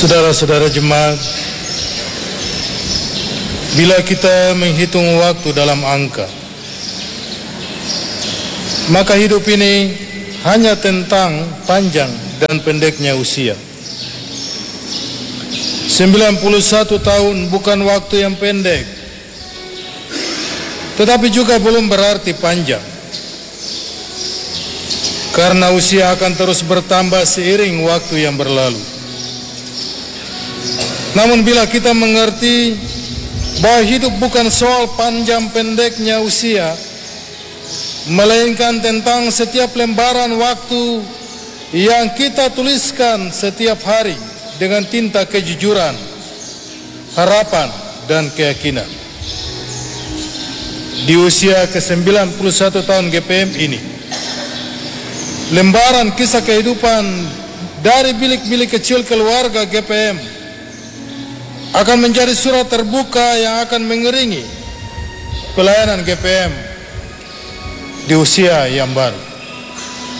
Saudara-saudara jemaat, bila kita menghitung waktu dalam angka, maka hidup ini hanya tentang panjang dan pendeknya usia. 91 tahun bukan waktu yang pendek, tetapi juga belum berarti panjang. Karena usia akan terus bertambah seiring waktu yang berlalu. Namun bila kita mengerti bahwa hidup bukan soal panjang pendeknya usia, melainkan tentang setiap lembaran waktu yang kita tuliskan setiap hari dengan tinta kejujuran, harapan, dan keyakinan. Di usia ke-91 tahun GPM ini, lembaran kisah kehidupan dari bilik-bilik kecil keluarga GPM akan menjadi surat terbuka yang akan mengiringi pelayanan GPM di usia yang baru.